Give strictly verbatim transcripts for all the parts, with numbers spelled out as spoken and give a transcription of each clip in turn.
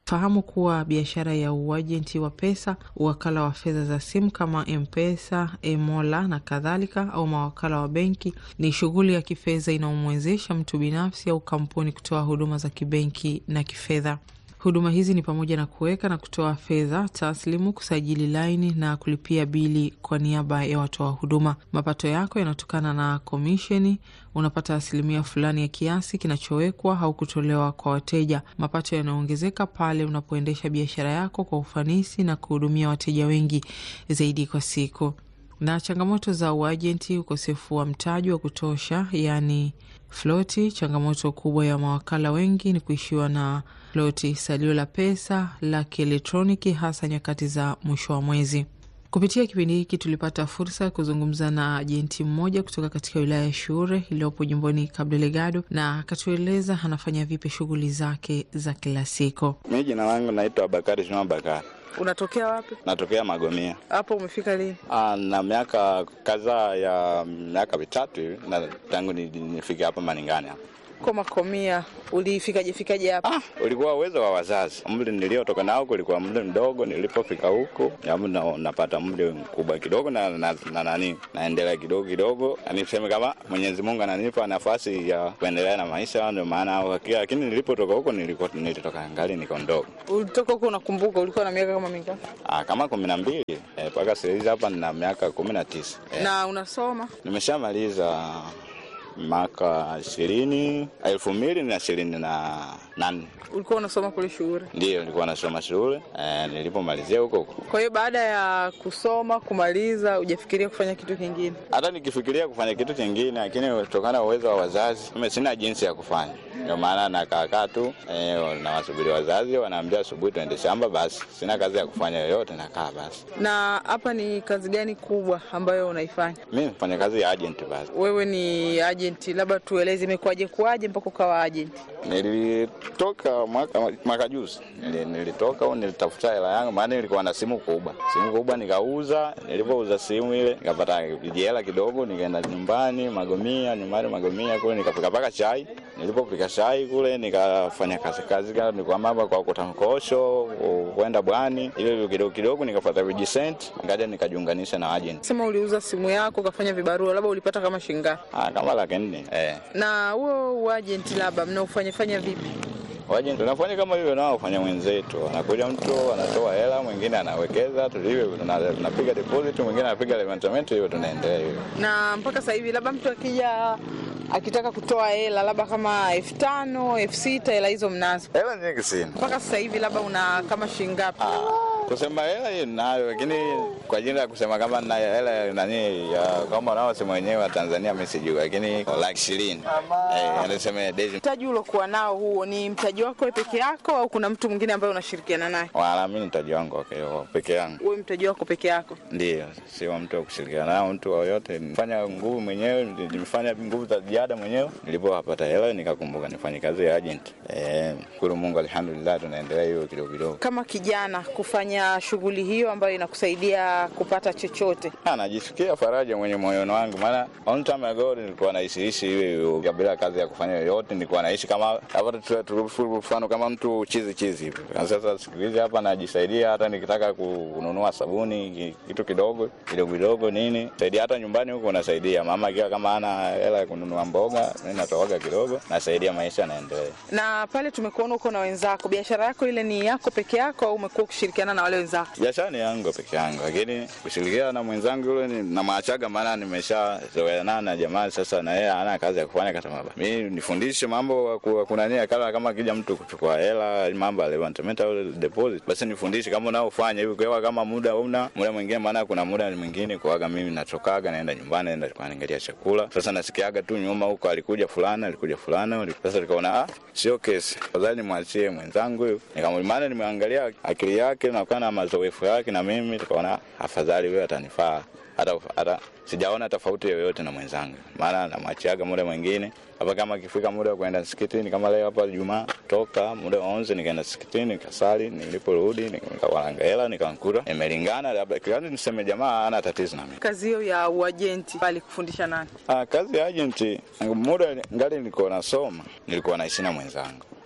Fahamu kuwa biashara ya uajenti wa pesa, uwakala wa fedha za simu kama M-Pesa, Emola na kadhalika, au mawakala wa benki ni shughuli ya kifedha inayomwezesha mtu binafsi au kampuni kutoa huduma za kibenki na kifedha. Huduma hizi ni pamoja na kuweka na kutoa fedha taslimu, kusajili laini na kulipia bili kwa niaba ya watoa huduma. Mapato yako yanatokana na komisheni. Unapata asilimia fulani ya kiasi kinachowekwa au kutolewa kwa wateja. Mapato yanaongezeka pale unapoendesha biashara yako kwa ufanisi na kuhudumia wateja wengi zaidi kwa siku. Na changamoto za uajenti: ukosefu wa mtaji wa kutosha, yani floti. Changamoto kubwa ya mawakala wengi ni kuishiwa na floti, salio la pesa la kielektroniki, hasa nyakati za mwisho wa mwezi. Kupitia kipindi hiki tulipata fursa ya kuzungumza na ajenti mmoja kutoka katika wilaya ya Shure iliyopo jimboni Cabo Delgado, na akatueleza anafanya vipi shughuli zake za kila siku. Mimi jina langu naitwa Bakari Juma Bakari. Unatokea wapi? Natokea Magomia. Hapo umefika lini? Ah, na miaka kadhaa ya miaka mitatu hivi na tangu nifike hapa Maningani hapa. Kwa Magomia ulifikaje fikaje hapa? Ah, ulikuwa uwezo wa wazazi. Umri niliotoka nao ulikuwa umri mdogo. Nilipofika huko na napata umri mkubwa kidogo na na, na nani naendelea kidogo kidogo. Aniseme kama Mwenyezi Mungu ananipa nafasi ya kuendelea na maisha, ndio maana hakia. Lakini nilipotoka huko nilikuwa nilitoka ngali niko ndogo. Ulitoka huko unakumbuka ulikuwa na miaka kama mingapi? Ah, kama kumi na mbili. Eh, paka sasa hapa nina miaka kumi na tisa. Eh. Na unasoma? Nimeshamaliza mwaka ishirini elfu mbili na ishirini na nane. Ulikuwa unasoma kule shule? Ndio, nilikuwa nasoma shule. Eh, nilipomalizia huko huko. Kwa hiyo baada ya kusoma kumaliza hujafikiria kufanya kitu kingine? Hata nikifikiria kufanya kitu kingine, lakini kutokana na uwezo wa wazazi, mimi sina jinsi ya kufanya. Ndio maana nakaa tu eh, na wasubiri wazazi wanaambia asubuhi tuende shamba, basi sina kazi ya kufanya yoyote, nakaa basi. Na hapa ni kazi gani kubwa ambayo unaifanya? Mimi nafanya kazi ya agent basi. Wewe ni agent, labda tueleze imekwaje kuaje mpaka ukawa agent? Nilitoka mwaka mwaka juzi. Nilitoka au nilitafuta hela yangu, maana nilikuwa na simu kubwa. Simu kubwa nikauza, nilipouza simu ile nikapata hela kidogo, nikaenda nyumbani Magomia, nyumbani Magomia kule nikapika paka chai. Nilipopika chai kule nikafanya kazi kazi kana ni kwa mama kwa kutankosho, kwenda bwani, ile kidogo kidogo nikafuata vijisent, ngaja nikajiunganisha na agent. Sema uliuza simu yako ukafanya vibarua, labda ulipata kama shilingi? Ah, kama laki nne. Eh. Na huo agent labda mnaufanya fanya vipi? Waje tunafanya kama hivyo nao ufanya mwenzetu. Anakuja mtu anatoa hela, mwingine anawekeza, tulivyo tunapiga deposit, mwingine anapiga revenue, hivyo tunaendelea hivyo. Na mpaka sasa hivi labda mtu akija akitaka kutoa hela labda kama elfu tano, elfu sita, hela hizo mnazo? Hela nyingi sina. Mpaka sasa hivi labda una kama shilingi ngapi? Ah, kusema hela hiyo nayo, lakini kwa jina la kusema kama na hela nani ya kama nao sema wenyewe wa Tanzania mimi sijui, lakini like ishirini. Eh, anasema daisy. Mtaji ulokuwa nao huo ni mtaji wako wewe peke yako au kuna mtu mwingine ambaye unashirikiana naye? Wala mimi mtaji wangu okay, peke yangu. Wewe mtaji wako peke yako? Ndio, sio mtu wa kushirikiana nao, mtu yoyote. Nifanya nguvu mwenyewe, nimefanya nguvu za ziada mwenyewe. Nilipopata hela nikakumbuka nifanye kazi ya agent. Eh, shukuru Mungu alhamdulillah tunaendelea hiyo kidogo kidogo. Kama kijana kufanya shughuli hiyo ambayo inakusaidia kupata chochote, ah, najisikia faraja mwenye moyo wangu, maana on time ago nilikuwa naishi hiyo kabla kazi ya kufanya yoyote, nilikuwa naishi kama hapa mfano kama mtu chizi chizi hivi. Sasa siku hizi hapa najisaidia, hata nikitaka kununua sabuni kitu kidogo kidogo kidogo nini, saidia hata nyumbani huko nasaidia mama akiwa kama ana hela ya kununua mboga, mimi natoaga kidogo nasaidia, maisha yanaendelea. Na pale tumekuona uko na wenzako, biashara yako ile ni yako peke yako au umekuwa kushirikiana na wale wenzako? Biashara ni yangu peke yangu, lakini kushirikiana na mwenzangu yule ni na maachaga, maana nimeshazoeana na jamaa sasa, na yeye ana kazi ya kufanya kama baba. Mimi nifundishe mambo kuna nini kama kama kija mtu kuchukua hela, mambo ya levantamento au deposit, basi nifundishe kama unaofanya hivi, kwa kama muda una muda mwingine, maana kuna muda mwingine kwa mimi natokaga naenda nyumbani naenda kuangalia chakula. Sasa nasikiaga tu nyuma huko alikuja fulana alikuja fulana, sasa nikaona ah sio kesi, fadhali nimwachie mwenzangu huyo. Nikamwimana, nimeangalia akili yake na kana mazoefu yake na mimi, nikaona afadhali wewe atanifaa. Hata hata sijaona tofauti yoyote na mwenzangu, maana namwachiaga muda mwingine hapa, kama kifika muda wa kwenda msikitini kama leo hapa Jumaa, toka muda wa onze nikaenda msikitini nikasali, niliporudi nikawalanga hela nikankura imelingana, labda kiasi niseme jamaa ana tatizo na mimi. Kazi hiyo ya uagenti bali kufundisha nani? Ah, kazi ya agent muda ngali nilikuwa nasoma, nilikuwa naishi na mwenzangu.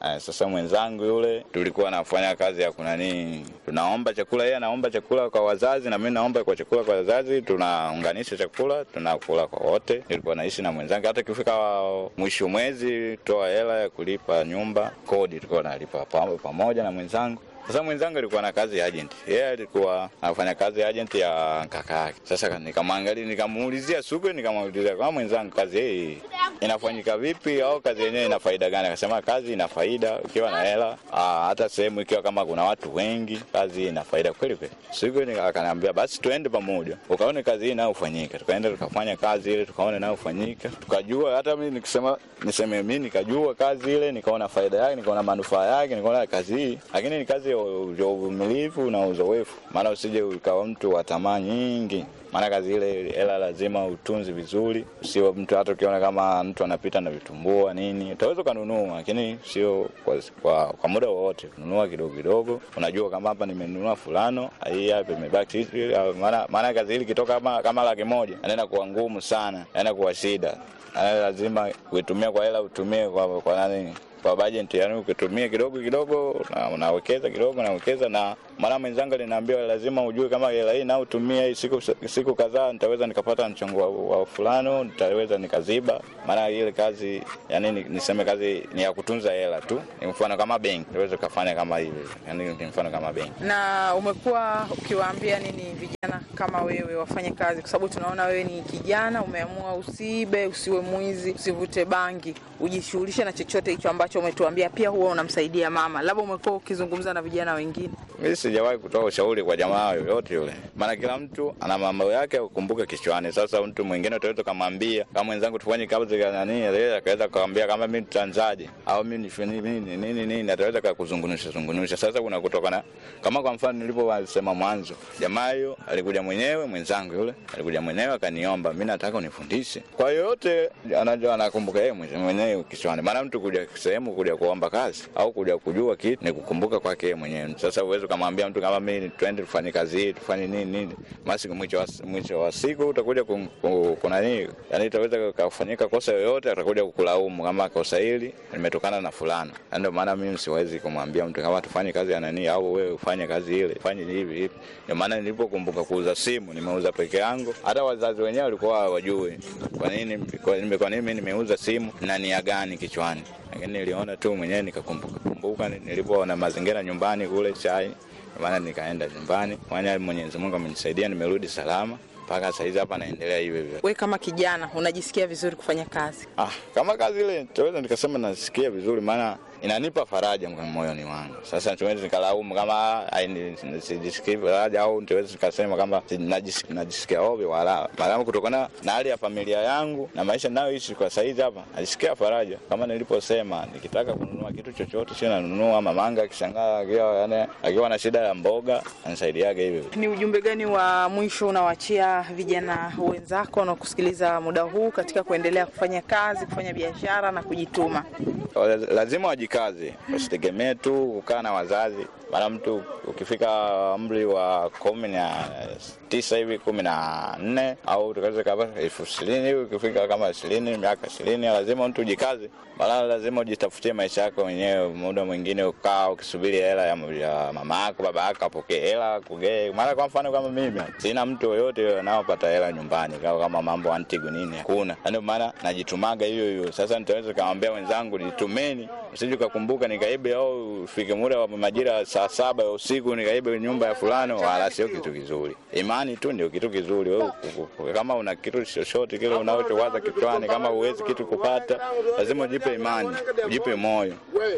Aya, sasa mwenzangu yule tulikuwa nafanya kazi ya kunani, tunaomba chakula, yeye anaomba chakula kwa wazazi na mimi naomba kwa chakula kwa wazazi, tunaunganisha chakula tunakula kwa wote. Nilikuwa naishi na mwenzangu, hata kifika mwisho mwezi toa hela ya kulipa nyumba, kodi tulikuwa nalipa pamoja na mwenzangu. Sasa mwenzangu alikuwa na kazi ya agent. Yeye alikuwa anafanya kazi ya agent ya kaka yake. Sasa nikamwangalia, nikamuulizia sugu, nikamuulizia kama mwenzangu kazi hii inafanyika vipi au kazi yenyewe ina faida gani? Akasema kazi ina faida ukiwa na hela, hata sehemu ikiwa kama kuna watu wengi, kazi ina faida kweli kweli. Sugu akaniambia basi tuende pamoja, ukaone kazi hii inayofanyika. Tukaenda tukafanya kazi ile, tukaona inayofanyika. Tukajua, hata mimi nikisema niseme mimi nikajua kazi ile, nikaona faida yake, nikaona manufaa yake, nikaona kazi hii. Lakini ni kazi ya uvumilivu na uzoefu. Maana usije ukawa mtu wa tamaa nyingi. Maana kazi ile hela lazima utunzi vizuri. Sio mtu hata ukiona kama mtu anapita na vitumbua nini, utaweza kununua, lakini sio kwa, kwa, kwa muda wote. Kununua kidogo kidogo. Unajua kama hapa nimenunua fulano, hii hapa imebaki. Maana maana kazi ile kitoka kama kama laki moja, anaenda kuwa ngumu sana, anaenda kuwa shida. Lazima uitumie kwa hela, utumie kwa kwa nani? Kwa budget, yani ukitumia kidogo kidogo na unawekeza kidogo na wekeza. Na mara mwenzangu aliniambia lazima ujue kama hela hii na utumie hii siku siku kadhaa nitaweza nikapata mchango wa, wa fulano, nitaweza nikaziba. Maana ile kazi yani niseme kazi ni ya kutunza hela tu. Ni mfano kama benki, nitaweza kufanya kama hivi. Yani ni mfano kama benki. Na umekuwa ukiwaambia nini vijana kama wewe wafanye kazi, kwa sababu tunaona wewe ni kijana, umeamua usiibe, usiwe mwizi, usivute bangi, ujishughulishe na chochote hicho ambacho umetuambia. Pia huwa unamsaidia mama. Labda umekuwa ukizungumza na vijana wengine? Mimi sijawahi kutoa ushauri kwa jamaa yoyote yule. Maana kila mtu ana mambo yake ukumbuke kichwani. Sasa mtu mwingine utaweza kumwambia kama mwenzangu tufanye kazi gani, yeye akaweza kumwambia kama mimi tutanzaje au mimi nifanye nini nini nini, ataweza kukuzungunisha zungunisha. Sasa kuna kutokana kama kwa mfano niliposema mwanzo, jamaa hiyo alikuja mwenyewe, mwenzangu yule alikuja mwenyewe akaniomba mimi nataka unifundishe. Kwa yote anajua anakumbuka yeye mwenyewe kichwani. Maana mtu kuja sehemu kuja kuomba kazi au kuja kujua kitu ni kukumbuka kwake yeye mwenyewe. Sasa uwezo kumwambia mtu kama mimi twende tufanye kazi hii, tufanye nini nini, basi mwisho wa mwisho wa siku utakuja kuna nini, yani itaweza kufanyika kosa yoyote, atakuja kukulaumu kama kosa hili limetokana na fulani. Ndio maana mimi siwezi kumwambia mtu kama tufanye kazi ya nani au wewe ufanye kazi ile, fanye hivi hivi. Ndio maana nilipokumbuka kuuza simu, nimeuza peke yangu. Hata wazazi wenyewe walikuwa hawajui kwa nini kwa nini kwa nini nimeuza simu na nia gani kichwani. Lakini niliona tu mwenyewe nikakumbuka kumbuka nilipoona mazingira nyumbani kule chai, maana nikaenda nyumbani. Mwenye Mwenyezi Mungu amenisaidia, nimerudi salama mpaka sasa hivi hapa naendelea hivyo hivyo. Wewe kama kijana unajisikia vizuri kufanya kazi? Ah, kama kazi ile naweza nikasema nasikia vizuri, maana inanipa faraja moyoni wangu. Sasa tuweze nikalaumu kama sijisikii faraja au tuweze nikasema kama najisikia ovyo wala. Maana kutokana na hali ya familia yangu na maisha ninayoishi kwa sasa hivi hapa, najisikia faraja. Kama niliposema nikitaka kununua kitu chochote sio nanunua, mamanga akishangaa akiwa yani akiwa na shida ya mboga anisaidiage hivyo. Ni ujumbe gani wa mwisho unawaachia vijana wenzako wanaokusikiliza muda huu katika kuendelea kufanya kazi, kufanya biashara na kujituma? Lazima wajikaze, usitegemee tu kukaa na wazazi. Maana mtu ukifika umri wa kumi na tisa hivi kumi na nne au tukaweza kama elfu ishirini hivi, ukifika kama ishirini miaka ishirini, lazima mtu ujikaze. Maana lazima ujitafutie maisha yako mwenyewe. Muda mwingine ukaa ukisubiri hela ya, ya mama yako baba yako apokee hela kugee. Maana kwa mfano kama mimi sina mtu yoyote anaopata hela nyumbani kama kama mambo antigu nini hakuna. Ndio maana najitumaga hiyo hiyo. Sasa nitaweza kumwambia wenzangu nitumeni, usije kukumbuka nikaibe au ufike muda wa majira saa saba ya usiku nikaibe nyumba ya fulano, wala sio kitu kizuri. Imani tu ndio kitu kizuri. Wewe kama una kitu chochote kile unachowaza kichwani, kama huwezi kitu kupata, lazima ujipe imani, ujipe moyo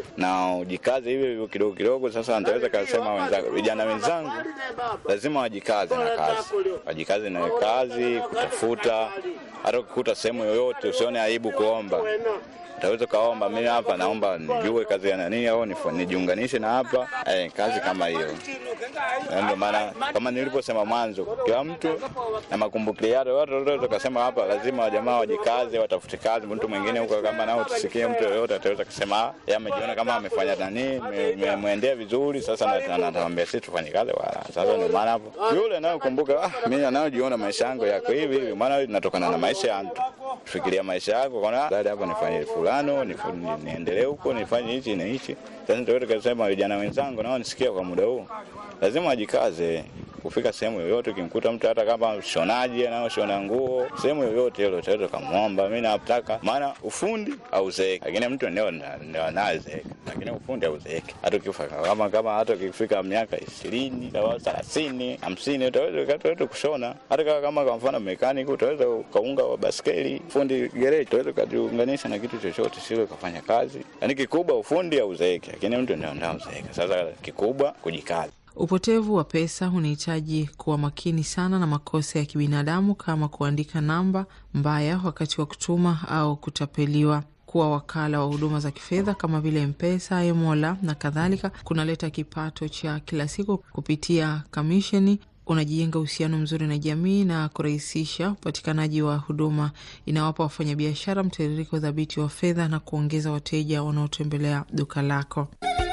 na ujikaze hivyo kidogo kidogo. Sasa nitaweza kusema wenzangu, vijana wenzangu lazima wajikaze na kazi. Wajikaze na kazi, kutafuta, hata ukikuta sehemu yoyote usione aibu kuomba. Utaweza kaomba, mimi hapa naomba nijue kazi ya nani au nijiunganishe na hapa eh, kazi kama hiyo. Ndio maana kama niliposema mwanzo, kila mtu na makumbukio yake, watu wote tukasema hapa lazima jamaa wajikaze, watafute kazi. Mtu mwingine huko kama nao tusikie mtu yoyote ataweza kusema yeye amejiona kama amefanya nani, muendea vizuri. Sasa natamwambia sisi tufanye kazi wala. Sasa ndio maana hapo yule nayo kumbuka, ah mimi naojiona maisha yangu yako hivi hivi, maana inatokana na maisha ya mtu. Fikiria maisha yako, kwa nini hapa nifanye fulani uwezekano ni, ni, niendelee huko nifanye hichi na hichi. Sasa ndio tukasema vijana wenzangu nao nisikia kwa muda huu lazima ajikaze kufika sehemu yoyote. Ukimkuta mtu hata kama shonaji anaoshona nguo sehemu yoyote ile utaweza kumwomba, mimi nataka, maana ufundi hauzeeki, lakini mtu ndio ndio anazeeka, lakini ufundi hauzeeki. Hata ukifa kama kama hata ukifika miaka ishirini au thelathini hamsini utaweza utaweza kushona. Hata kama kwa mfano mechanic utaweza kaunga wa baskeli, fundi gereji utaweza kujiunganisha na kitu chochote sio kufanya kazi. Yaani kikubwa ufundi hauzeeki, lakini mtu ndio anazeeka. Sasa kikubwa kujikaza. Upotevu wa pesa unahitaji kuwa makini sana na makosa ya kibinadamu kama kuandika namba mbaya wakati wa kutuma au kutapeliwa. Kuwa wakala wa huduma za kifedha kama vile M-Pesa, Emola na kadhalika kunaleta kipato cha kila siku kupitia kamisheni. Unajijenga uhusiano mzuri na jamii na kurahisisha upatikanaji wa huduma. Inawapa wafanyabiashara mtiririko thabiti wa fedha na kuongeza wateja wanaotembelea duka lako.